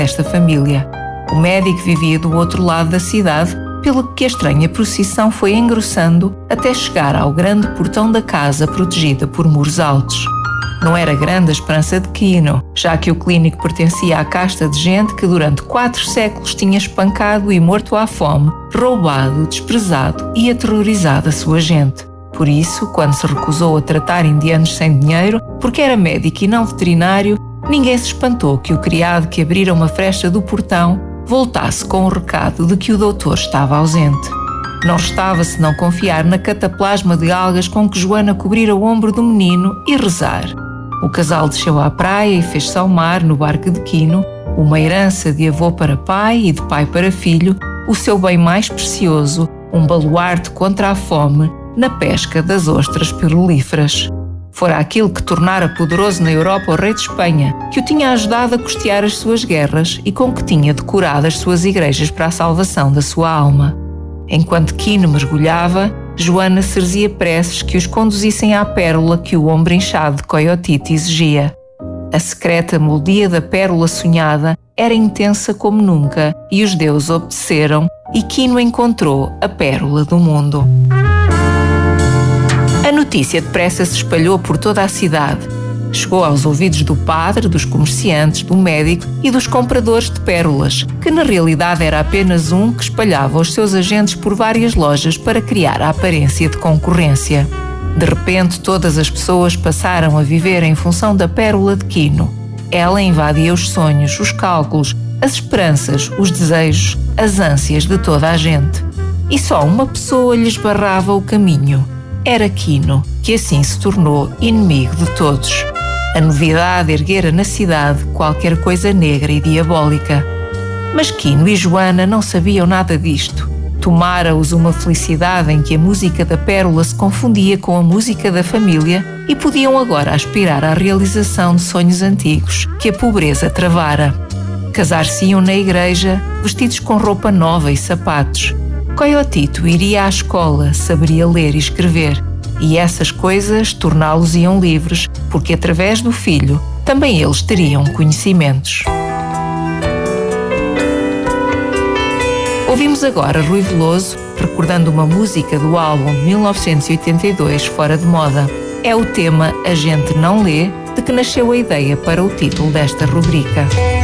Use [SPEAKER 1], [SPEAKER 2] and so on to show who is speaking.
[SPEAKER 1] desta família. O médico vivia do outro lado da cidade, pelo que a estranha procissão foi engrossando até chegar ao grande portão da casa protegida por muros altos. Não era grande a esperança de Quino, já que o clínico pertencia à casta de gente que durante 4 séculos tinha espancado e morto à fome, roubado, desprezado e aterrorizado a sua gente. Por isso, quando se recusou a tratar indianos sem dinheiro, porque era médico e não veterinário, ninguém se espantou que o criado que abrira uma fresta do portão voltasse com o recado de que o doutor estava ausente. Não restava senão confiar na cataplasma de algas com que Joana cobrira o ombro do menino e rezar. O casal desceu à praia e fez-se ao mar no barco de Quino, uma herança de avô para pai e de pai para filho, o seu bem mais precioso, um baluarte contra a fome, na pesca das ostras pirulíferas. Fora aquilo que tornara poderoso na Europa o rei de Espanha, que o tinha ajudado a custear as suas guerras e com que tinha decorado as suas igrejas para a salvação da sua alma. Enquanto Quino mergulhava, Joana cerzia preces que os conduzissem à pérola que o ombro inchado de Coyotito exigia. A secreta melodia da pérola sonhada era intensa como nunca e os deuses obedeceram e Quino encontrou a pérola do mundo. A notícia depressa se espalhou por toda a cidade. Chegou aos ouvidos do padre, dos comerciantes, do médico e dos compradores de pérolas, que na realidade era apenas um que espalhava os seus agentes por várias lojas para criar a aparência de concorrência. De repente, todas as pessoas passaram a viver em função da pérola de Quino. Ela invadia os sonhos, os cálculos, as esperanças, os desejos, as ânsias de toda a gente. E só uma pessoa lhes barrava o caminho. Era Quino, que assim se tornou inimigo de todos. A novidade erguera na cidade qualquer coisa negra e diabólica. Mas Quino e Joana não sabiam nada disto. Tomara-os uma felicidade em que a música da pérola se confundia com a música da família e podiam agora aspirar à realização de sonhos antigos que a pobreza travara. Casar-se-iam na igreja, vestidos com roupa nova e sapatos. Coyotito iria à escola, saberia ler e escrever. E essas coisas torná-los-iam livres, porque através do filho também eles teriam conhecimentos. Ouvimos agora Rui Veloso recordando uma música do álbum de 1982 Fora de Moda. É o tema A Gente Não Lê, de que nasceu a ideia para o título desta rubrica.